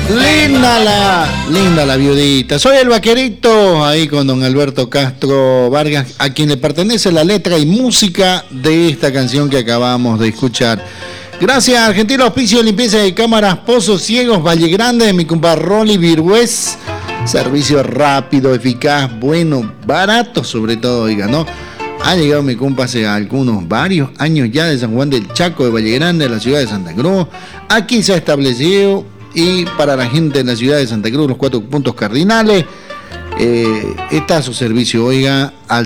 Linda la viudita. Soy el vaquerito, ahí con don Alberto Castro Vargas, a quien le pertenece la letra y música de esta canción que acabamos de escuchar. Gracias, Argentino Auspicio de Limpieza de Cámaras, Pozos Ciegos, Valle Grande, de mi compadre Rolly Virgüez. Servicio rápido, eficaz, bueno, barato sobre todo, oiga, ¿no? Ha llegado mi compa hace varios años ya de San Juan del Chaco, de Valle Grande, de la ciudad de Santa Cruz. Aquí se ha establecido y para la gente de la ciudad de Santa Cruz, los 4 puntos cardinales, está a su servicio, oiga, al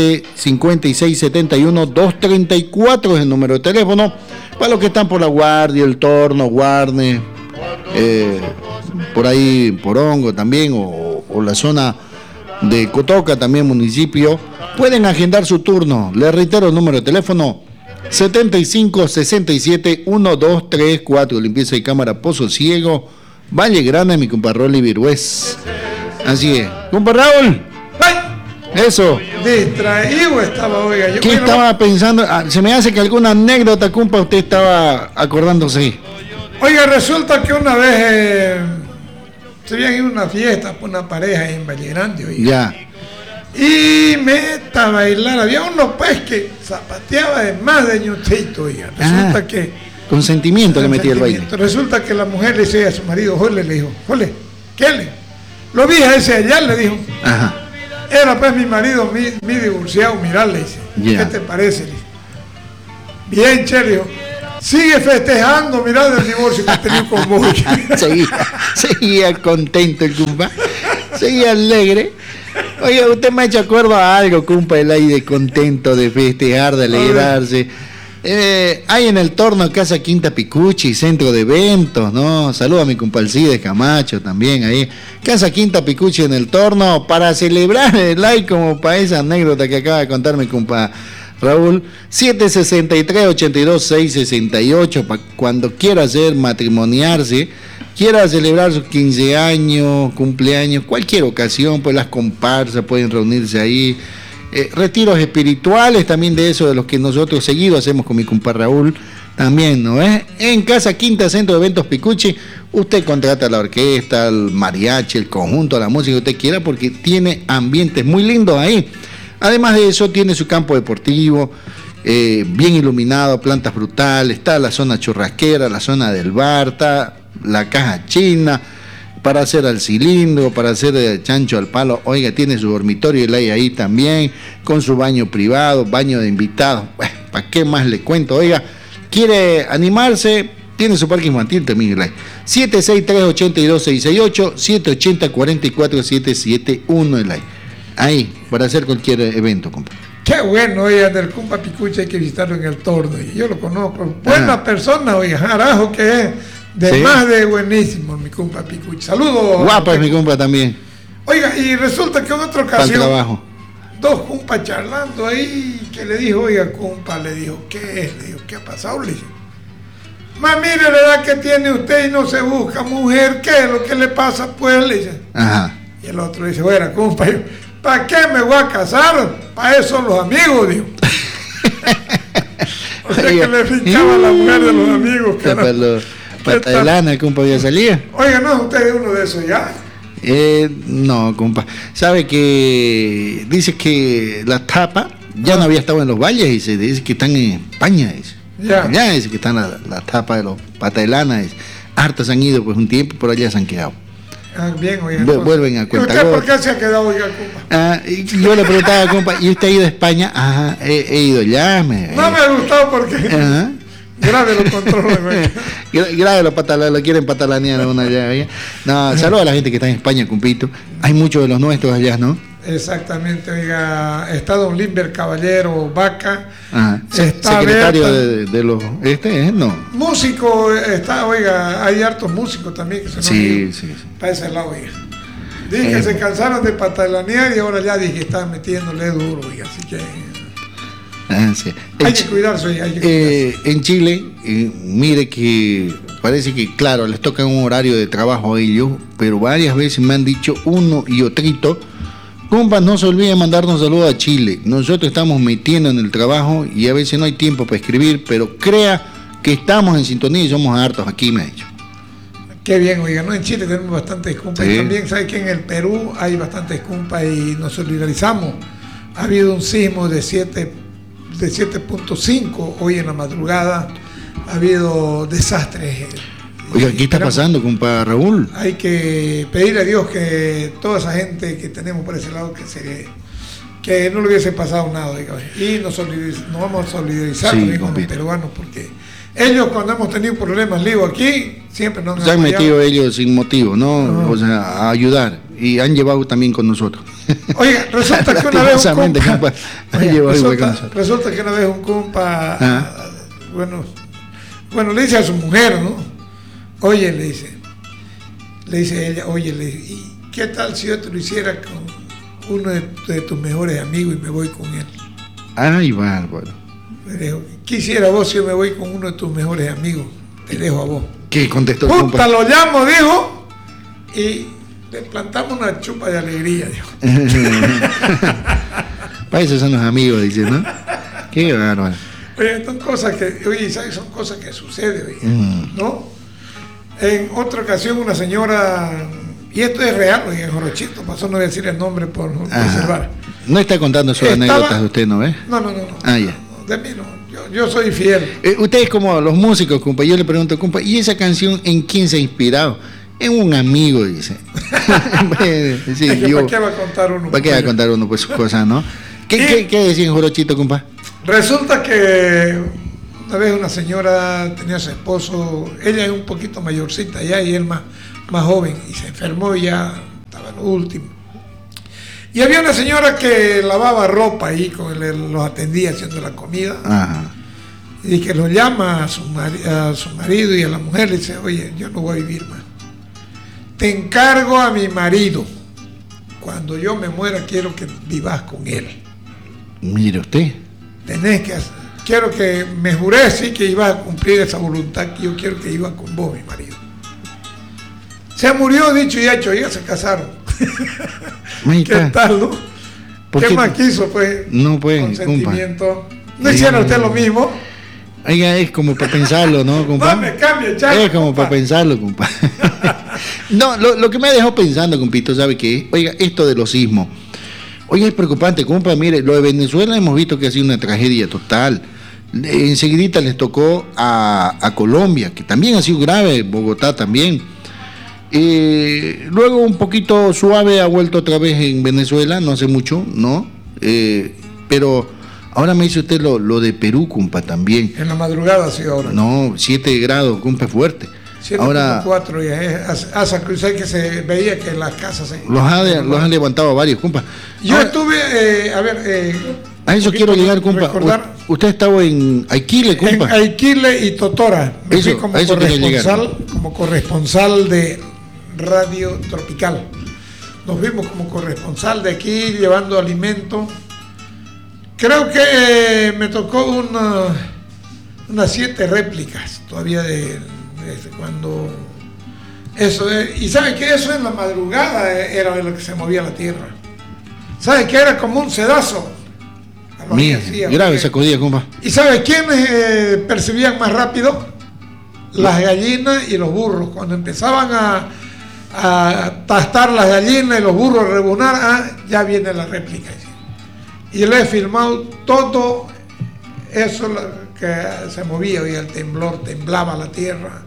756-71-234 es el número de teléfono, para los que están por La Guardia, El Torno, Guarne, por ahí Porongo también, o la zona de Cotoca también, municipio, pueden agendar su turno. Les reitero el número de teléfono: 75-67-1234, limpieza de cámara, Pozo Ciego, Valle Grande, mi compa Rolly Virgüez. Así es. Compa Raúl. ¡Ay! Eso. Distraído estaba, oiga. ¿Qué estaba pensando? Se me hace que alguna anécdota, compa, usted estaba acordándose. Oiga, resulta que una vez se habían ido a una fiesta por una pareja en Valle Grande, oiga. Ya. Y meta a bailar. Había uno pues que zapateaba de más de ñutito, oiga. Resulta que con sentimiento le metía el baile. Resulta que la mujer le decía a su marido, Jole, le dijo, Jole, ¿qué le? Lo vi a ese allá, le dijo. Ajá. Era pues mi marido, mi divorciado, mirá, le dice. Yeah. ¿Qué te parece? Le dice. Bien, che, le dijo. Sigue festejando, mirá el divorcio que tenía con vos. seguía contento el compa. Seguía alegre. Oiga, usted me ha hecho acuerdo a algo, compa, el aire contento de festejar, de alegrarse. Hay en el Torno Casa Quinta Picuchi, centro de eventos, ¿no? Saluda a mi compa Alcides Camacho también ahí. Casa Quinta Picuchi en el Torno, para celebrar el like, como para esa anécdota que acaba de contar mi compa Raúl. 763-82-668, para cuando quiera hacer matrimoniarse, quiera celebrar sus 15 años, cumpleaños, cualquier ocasión, pues las comparsas pueden reunirse ahí. Retiros espirituales también, de eso de los que nosotros seguido hacemos con mi compa Raúl también, ¿no es? En Casa Quinta, Centro de Eventos Picuchi, usted contrata la orquesta, el mariachi, el conjunto, la música que usted quiera, porque tiene ambientes muy lindos ahí. Además de eso, tiene su campo deportivo bien iluminado, plantas frutales, está la zona churrasquera, la zona del bar, está la caja china para hacer al cilindro, para hacer el chancho al palo. Oiga, tiene su dormitorio y ahí también, con su baño privado, baño de invitados. Bueno, ¿para qué más le cuento? Oiga, ¿quiere animarse? Tiene su parque infantil también. 763-82-668, 780-44-771. Ahí, para hacer cualquier evento, compa. Qué bueno, oiga, del compa Picuchi hay que visitarlo en el Torno. Yo lo conozco. Buena persona, oiga, jarajo que es. De ¿sí? Más de buenísimo, mi compa Picuchi. Saludos. Guapa es mi compa también. Oiga, y resulta que en otra ocasión, trabajo, dos compas charlando ahí, que le dijo, oiga, compa, le dijo, ¿qué es? Le dijo, ¿qué ha pasado? Le dice, ma, mire la edad que tiene usted y no se busca mujer, ¿qué es lo que le pasa? Pues, le dice. Ajá. Y el otro dice, bueno, compa, ¿para qué me voy a casar? Para eso son los amigos, dijo. O sea, que le fincaba a la mujer de los amigos, cara. Pata de lana, el compa ya salía. Oiga, ¿no? ¿Usted es uno de esos ya? No, compa. ¿Sabe que dice que la tapa ya no había estado en los valles? Y se dice que están en España. Dice. Ya. Allá dice que están la tapa de los pata de lana. Dice. Hartas han ido pues un tiempo, por allá se han quedado. Ah, bien, oiga. Vuelven a cuenta. ¿Y usted por qué se ha quedado, oiga, compa? Yo le preguntaba, compa, ¿y usted ha ido a España? Ajá, he ido ya. No me ha gustado porque... Ajá. Grave los controles, grave los patalanes, lo quieren patalanear a una allá. No, saludos a la gente que está en España, compito. Hay muchos de los nuestros allá, ¿no? Exactamente, oiga, está don Limber Caballero Vaca. Ajá. Está secretario de los no. Músico, está, oiga, hay hartos músicos también que se nos sí. para ese lado, oiga. Dije que se cansaron de patalanear y ahora ya dije que están metiéndole duro, oiga, así que sí. Hay que cuidarse. En Chile, mire que parece que, claro, les toca un horario de trabajo a ellos, pero varias veces me han dicho uno y otrito, compas, no se olviden mandarnos saludos a Chile. Nosotros estamos metiendo en el trabajo y a veces no hay tiempo para escribir, pero crea que estamos en sintonía y somos hartos aquí, me ha dicho. Qué bien, oiga, ¿no? En Chile tenemos bastantes compas. Sí. Y también, ¿sabe que en el Perú hay bastantes compas y nos solidarizamos? Ha habido un sismo de 7.5 hoy en la madrugada. Ha habido desastres. Oiga, ¿qué está pasando, compa Raúl? Hay que pedir a Dios que toda esa gente que tenemos por ese lado que no le hubiese pasado nada, oiga. Y nos vamos a solidarizar Sí, también con los compito. peruanos, porque ellos cuando hemos tenido problemas, Ligo, aquí, siempre nos han Se han apoyado. metido ellos sin motivo, ¿no? Ajá. O sea, a ayudar. Y han llevado también con nosotros. Oiga, resulta que una vez un Lastimosamente, compa, han llevado igual con nosotros. resulta que una vez un compa, Ah. bueno, le dice a su mujer, ¿no? Oye, le dice ella, oye, le dice, ¿y qué tal si yo te lo hiciera con uno de tus mejores amigos y me voy con él? Ay, bárbaro. Le dijo, quisiera vos si yo me voy con uno de tus mejores amigos, te dejo a vos. ¿Qué contestó el Puta, compa? lo llamo, dijo, y le plantamos una chupa de alegría, dijo. Para eso son los amigos, dice, ¿no? Qué bárbaro. Oye, son cosas que, oye, ¿sabes? Son cosas que suceden, oye, ¿no? En otra ocasión una señora, y esto es real, oye, en Jorochito, pasó, no voy a decir el nombre por preservar. No está contando sus Estaba- anécdotas de usted, ¿no ve? No. Ah, ya. De mí no, yo soy fiel. Ustedes como los músicos, compa, yo le pregunto, compa, ¿y esa canción en quién se ha inspirado? En un amigo, dice. Sí, Es que yo- ¿para qué va a contar uno? ¿Para qué va a contar uno pues sus cosas, no? ¿Qué decía en Jorochito, compa? Resulta que una vez una señora tenía a su esposo, ella es un poquito mayorcita ya y él más joven, y se enfermó y ya estaba en lo último. Y había una señora que lavaba ropa ahí, los atendía haciendo la comida, Ajá. y que lo llama a su marido y a la mujer, le dice, oye, yo no voy a vivir más. Te encargo a mi marido, cuando yo me muera quiero que vivas con él. Mire usted. Tenés que hacer, quiero que me juré sí que ibas a cumplir esa voluntad que yo quiero que iba con vos, mi marido. Se murió, dicho y hecho, ya se casaron. Ahí ¿Qué está. tal, no? ¿Por ¿Qué qué? más quiso, pues? No puede, Consentimiento. ¿No hiciera usted lo mismo? Oiga, es como para pensarlo, ¿no, compa? No me cambie, chaval. Es como para pensarlo, compa. No, lo que me ha dejado pensando, compito, ¿sabe qué? Oiga, esto de los sismos. Oiga, es preocupante, compa. Mire, lo de Venezuela hemos visto que ha sido una tragedia total. Enseguidita les tocó a Colombia, que también ha sido grave, Bogotá también. Luego un poquito suave ha vuelto otra vez en Venezuela, no hace mucho, ¿no? Pero ahora me dice usted lo de Perú, compa, también. En la madrugada, sí, ahora. No, 7 grados, compa, fuerte. Ahora 7.4 ya es. Hasta que se veía que las casas se... los han levantado varios, compa. Yo Ahora, estuve, a eso quiero llegar, compa. recordar, Usted estaba en Aiquile, en compa. Aiquile y Totora. Me Eso, fui como a eso quería llegar. corresponsal de Radio Tropical. Nos vimos como corresponsal de aquí, llevando alimento. Creo que me tocó unas 7 réplicas todavía de cuando eso es, y ¿sabe qué? Eso en la madrugada era de lo que se movía la tierra. ¿Sabe qué? Era como un sedazo. A lo que Mire, hacía, grave porque- sacudida, compa. ¿Y sabe quiénes percibían más rápido? Las gallinas y los burros. Cuando empezaban a pastar las gallinas y los burros a rebunar, ya viene la réplica. Y le he filmado todo eso que se movía, y el temblor, temblaba la tierra.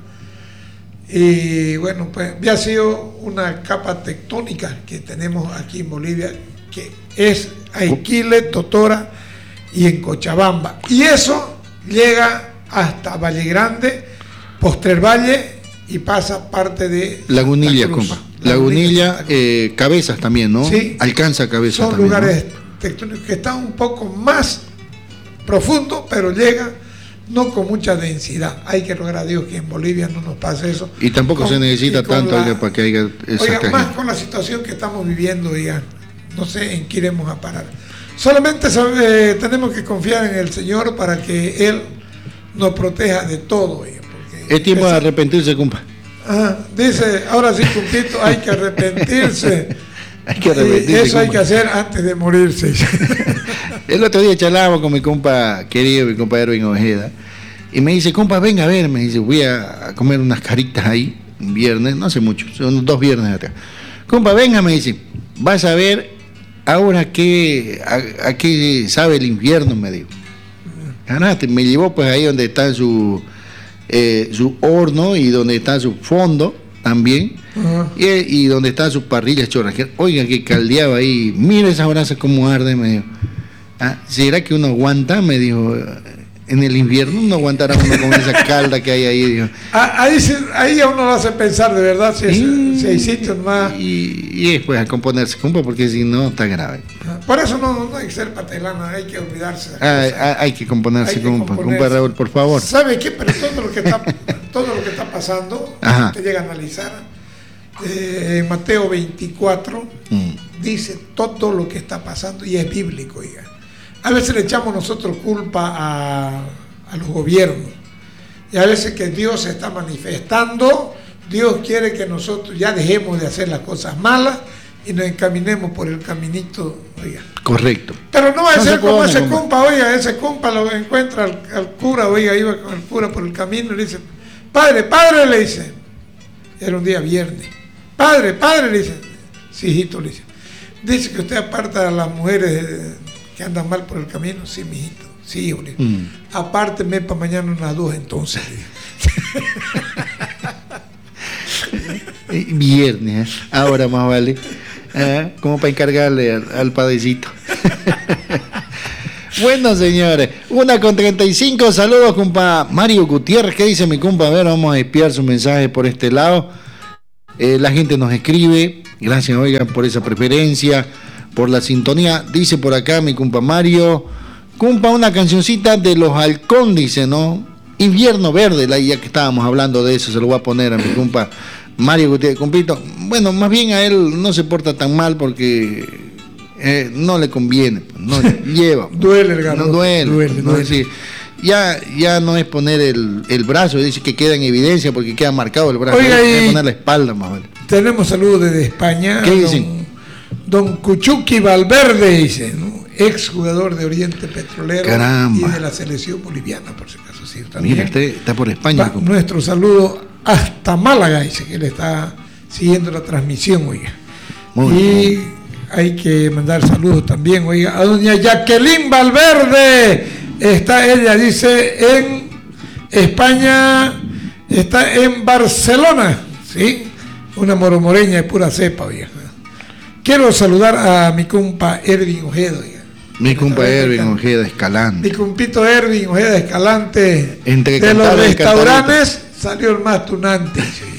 Y bueno, pues había sido una capa tectónica que tenemos aquí en Bolivia, que es Aiquile, Totora y en Cochabamba. Y eso llega hasta Valle Grande, Postrer Valle, y pasa parte de Lagunilla, Santa Cruz. compa. Lagunilla, Cabezas también, ¿no? Sí. Alcanza Cabezas Son también, ¿no? lugares tectónicos que están un poco más profundos, pero llega no con mucha densidad. Hay que rogar a Dios que en Bolivia no nos pase eso. Y tampoco se necesita y con tanto, oiga, para que haya esa Oiga, tragedia. más con la situación que estamos viviendo, oiga, no sé en qué iremos a parar. Solamente tenemos que confiar en el Señor para que Él nos proteja de todo, oiga, porque Es tiempo de arrepentirse, compa. dice, ahora sí, puntito, hay que arrepentirse. Hay que Y arrepentirse, eso hay compa. que hacer antes de morirse. El otro día charlábamos con mi compa querido, mi compa Erwin Ojeda, y me dice, compa, venga a ver, me dice, voy a comer unas caritas ahí, un viernes, no hace mucho, son 2 viernes atrás. Compa, venga, me dice, vas a ver ahora a qué sabe el infierno, me dijo. Ganaste, me llevó pues ahí donde está su horno y donde está su fondo también, y donde están sus parrillas chorras. Oiga, que caldeaba ahí, mira esas brasas como arde, me dijo. ¿Será que uno aguanta? Me dijo. En el invierno no aguantará uno con esa calda que hay ahí, dijo. Ahí a uno lo hace pensar de verdad si hay sitios más. Y después a componerse, compa, porque si no está grave. Por eso no hay que ser patelano, hay que olvidarse. Hay que componerse, compa Raúl, por favor. ¿Sabe qué? Pero todo lo que está pasando, te llega a analizar. Mateo 24 dice todo lo que está pasando y es bíblico, oiga. A veces le echamos nosotros culpa a los gobiernos y a veces que Dios se está manifestando, Dios quiere que nosotros ya dejemos de hacer las cosas malas y nos encaminemos por el caminito, oiga. Correcto. Pero no va a ser como ese compa, oiga, ese compa lo encuentra al cura, oiga, iba con el cura por el camino y le dice, padre, le dice, era un día viernes, padre, le dice, sí, hijito, le dice que usted aparta a las mujeres que andan mal por el camino. Sí, mijito, sí, hijo. Apárteme para mañana unas 2 entonces. Viernes, ahora más vale. Como para encargarle al padecito. Bueno, señores, 1:35, saludos, compa Mario Gutiérrez. ¿Qué dice mi compa? A ver, vamos a espiar su mensaje por este lado. La gente nos escribe. Gracias, oigan, por esa preferencia, por la sintonía. Dice por acá mi compa Mario, compa, una cancioncita de Los Halcón, dice, ¿no? Invierno Verde, ya que estábamos hablando de eso, se lo voy a poner a mi compa Mario Gutiérrez. Compito, bueno, más bien a él no se porta tan mal porque no le conviene, no lleva. Duele el gato. No duele. No, sí. Ya no es poner el brazo, dice que queda en evidencia porque queda marcado el brazo. Oiga, es poner la espalda más vale. Tenemos saludos desde España. ¿Qué dicen? Don Cuchuqui Valverde, dice, ¿no? Ex jugador de Oriente Petrolero. Caramba. Y de la selección boliviana, por si acaso. Sí, también. Mira, usted está por España. Nuestro saludo hasta Málaga, dice que le está siguiendo la transmisión, oiga. Muy bien. Hay que mandar saludos también, oiga, a doña Jacqueline Valverde. Está ella, dice, en España, está en Barcelona, ¿sí? Una moromoreña de pura cepa, oiga. Quiero saludar a mi compa Erwin Ojeda, oiga. Mi compa Erwin Ojeda Escalante. Mi compito Erwin Ojeda Escalante. Entre de los restaurantes salió el más tunante.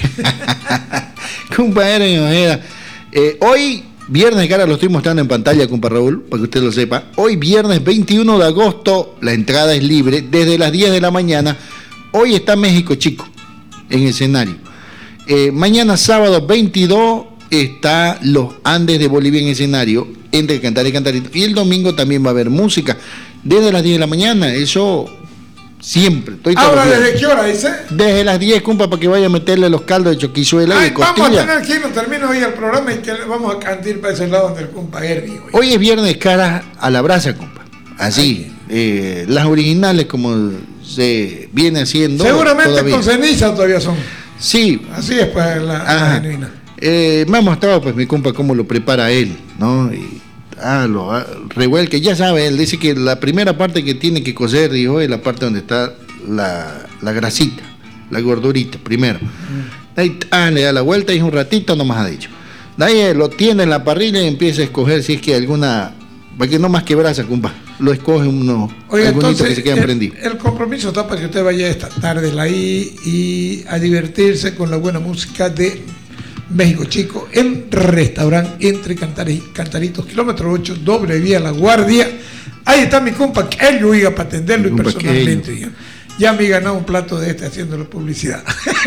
Compa Erwin Ojeda. Hoy, viernes, cara, lo estoy mostrando en pantalla, compa Raúl, para que usted lo sepa. Hoy, viernes 21 de agosto, la entrada es libre desde las 10 de la mañana. Hoy está México Chico en escenario. Mañana, sábado 22, está Los Andes de Bolivia en escenario, entre Cantar y Cantarito. Y el domingo también va a haber música desde las 10 de la mañana. Eso siempre. Ahora, ¿desde qué hora dice? Desde las 10, compa, para que vaya a meterle los caldos de choquizuela y de costilla. Vamos a tener que irnos, termino hoy el programa y que vamos a cantar para ese lado donde el compa Erwin. Hoy es viernes cara a la brasa, compa. Así, las originales como se viene haciendo. Seguramente todavía. Con ceniza todavía son. Sí. Así es, pues, la genuina. Me ha mostrado, pues, mi compa cómo lo prepara él, ¿no? Y lo revuelque, ya sabe, él dice que la primera parte que tiene que cocer, dijo, es la parte donde está la grasita, la gordurita, primero. Ahí le da la vuelta y un ratito nomás ha dicho. De ahí lo tiene en la parrilla y empieza a escoger si es que alguna, para que no más que brasa, compa, lo escoge uno, algunos que se quedan prendidos. El compromiso está para que usted vaya esta tarde ahí y a divertirse con la buena música de México Chico, el restaurante Entre Cantaritos, kilómetro 8, doble vía La Guardia. Ahí está mi compa Kelly, oiga, para atenderlo y personalmente. Oiga. Ya me he ganado un plato de haciéndole publicidad.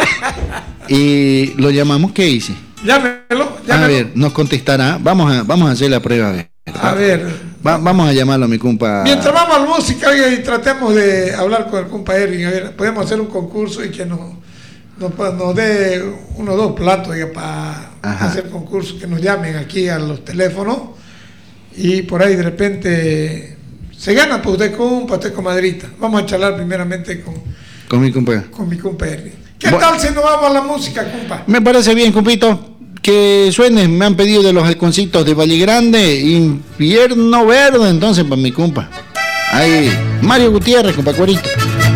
¿Y lo llamamos? ¿Qué hice? Llámelo. A ver, nos contestará. Vamos a hacer la prueba. A ver. Vamos a llamarlo a mi compa. Mientras vamos a la música, oiga, y tratemos de hablar con el compa Erwin. A ver, podemos hacer un concurso y que nos dé 1 o 2 platos ya para hacer concursos, que nos llamen aquí a los teléfonos y por ahí de repente se gana, pues usted compa, usted comadrita. Vamos a charlar primeramente con mi compa. Con mi compa Erwin. ¿Qué tal si nos vamos a la música, compa? Me parece bien, compito. Que suene, me han pedido de los halconcitos de Valle Grande, Infierno Verde, entonces para mi compa. Ahí, Mario Gutiérrez, compa Cuerito.